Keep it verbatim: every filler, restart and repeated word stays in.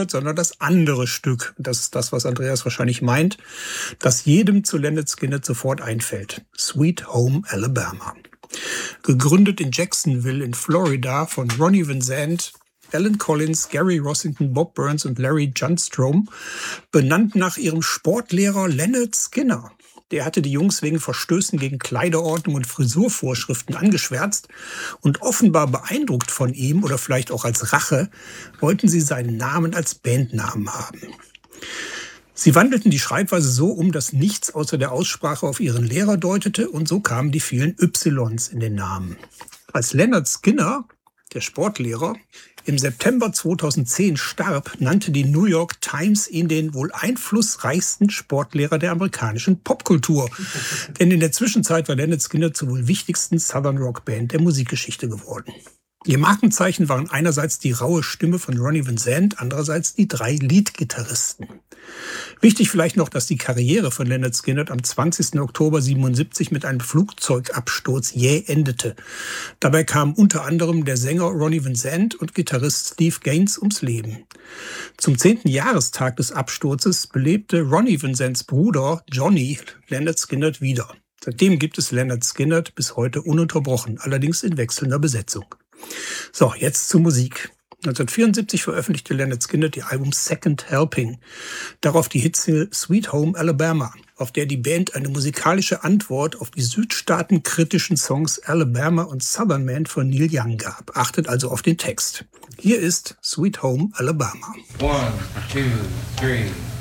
Skynyrd, sondern das andere Stück. Das ist das, was Andreas wahrscheinlich meint, das jedem zu Lynyrd Skynyrd sofort einfällt. Sweet Home Alabama. Gegründet in Jacksonville in Florida von Ronnie Van Zant, Alan Collins, Gary Rossington, Bob Burns und Larry Johnstrom, benannt nach ihrem Sportlehrer Lynyrd Skynyrd. Der hatte die Jungs wegen Verstößen gegen Kleiderordnung und Frisurvorschriften angeschwärzt und offenbar beeindruckt von ihm oder vielleicht auch als Rache, wollten sie seinen Namen als Bandnamen haben. Sie wandelten die Schreibweise so um, dass nichts außer der Aussprache auf ihren Lehrer deutete und so kamen die vielen Ys in den Namen. Als Lynyrd Skynyrd, der Sportlehrer, im September zweitausendzehn starb, nannte die New York Times ihn den wohl einflussreichsten Sportlehrer der amerikanischen Popkultur. Denn in der Zwischenzeit war Lynyrd Skynyrd zur wohl wichtigsten Southern Rock Band der Musikgeschichte geworden. Ihr Markenzeichen waren einerseits die raue Stimme von Ronnie Van Zant, andererseits die drei Leadgitarristen. Wichtig vielleicht noch, dass die Karriere von Lynyrd Skynyrd am zwanzigsten Oktober siebenundsiebzig mit einem Flugzeugabsturz jäh endete. Dabei kamen unter anderem der Sänger Ronnie Van Zant und Gitarrist Steve Gaines ums Leben. Zum zehnten Jahrestag des Absturzes belebte Ronnie Van Zants Bruder Johnny Lynyrd Skynyrd wieder. Seitdem gibt es Lynyrd Skynyrd bis heute ununterbrochen, allerdings in wechselnder Besetzung. So, jetzt zur Musik. neunzehnhundertvierundsiebzig veröffentlichte Lynyrd Skynyrd die Album Second Helping. Darauf die Hitsingle Sweet Home Alabama, auf der die Band eine musikalische Antwort auf die südstaatenkritischen Songs Alabama und Southern Man von Neil Young gab. Achtet also auf den Text. Hier ist Sweet Home Alabama. One, two, three.